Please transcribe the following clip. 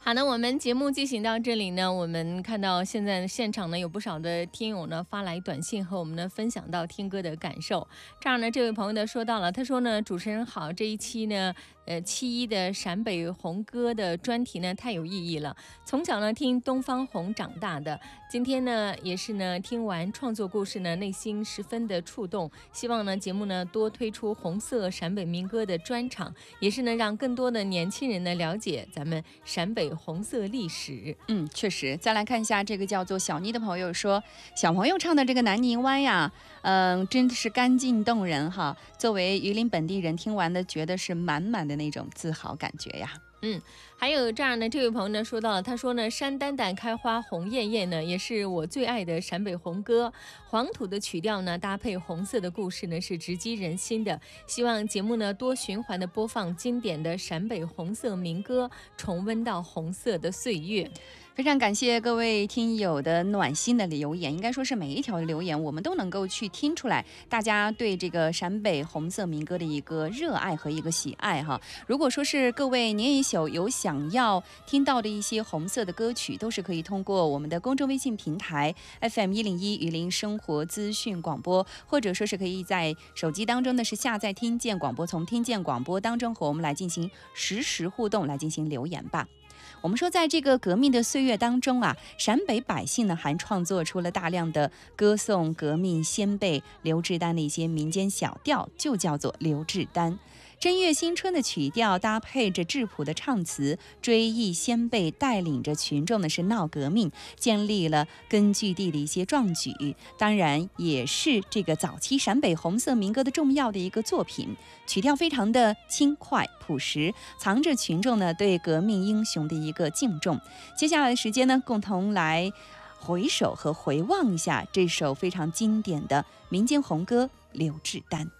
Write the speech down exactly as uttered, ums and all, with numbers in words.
好的，我们节目进行到这里呢，我们看到现在现场呢有不少的听友呢发来短信和我们呢分享到听歌的感受。这样呢，这位朋友呢说到了，他说呢，主持人好，这一期呢，呃，七一的陕北红歌的专题呢太有意义了。从小呢听东方红长大的，今天呢也是呢听完创作故事呢，内心十分的触动。希望呢节目呢多推出红色陕北民歌的专场，也是呢让更多的年轻人呢了解咱们陕北红色历史。 嗯，确实。再来看一下这个叫做小妮的朋友说，小朋友唱的这个南泥湾呀，嗯、真的是干净动人哈。作为榆林本地人，听完的觉得是满满的那种自豪感觉呀。 嗯，还有这样的这位朋友呢说到了，他说呢，山丹丹开花红艳艳呢，也是我最爱的陕北红歌。黄土的曲调呢，搭配红色的故事呢，是直击人心的。希望节目呢多循环的播放经典的陕北红色民歌，重温到红色的岁月。 非常感谢各位听友的暖心的留言，应该说是每一条留言我们都能够去听出来大家对这个陕北红色民歌的一个热爱和一个喜爱哈。如果说是各位年一宿有想要听到的一些红色的歌曲，都是可以通过我们的公众微信平台 F M 一零一榆林生活资讯广播，或者说是可以在手机当中呢是下载听见广播，从听见广播当中和我们来进行实时互动，来进行留言吧。我们说在这个革命的岁月当中啊，陕北百姓呢还创作出了大量的歌颂革命先辈刘志丹的一些民间小调，就叫做刘志丹。正月新春的曲调搭配着质朴的唱词，追忆先辈带领着群众呢是闹革命，建立了根据地的一些壮举，当然也是这个早期陕北红色民歌的重要的一个作品。曲调非常的轻快朴实，藏着群众呢对革命英雄的一个敬重。接下来的时间呢，共同来回首和回望一下这首非常经典的民间红歌《刘志丹》。